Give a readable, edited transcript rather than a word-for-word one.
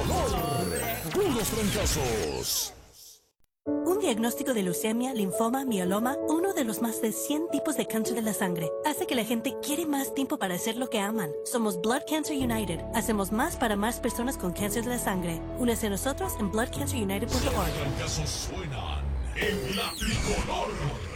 Tricolor. Puros fracasos. Un diagnóstico de leucemia, linfoma, mieloma, uno de los más de 100 tipos de cáncer de la sangre, hace que la gente quiere más tiempo para hacer lo que aman. Somos Blood Cancer United. Hacemos más para más personas con cáncer de la sangre. Únese a nosotros en bloodcancerunited.org. Los fracasos suenan en la Tricolor.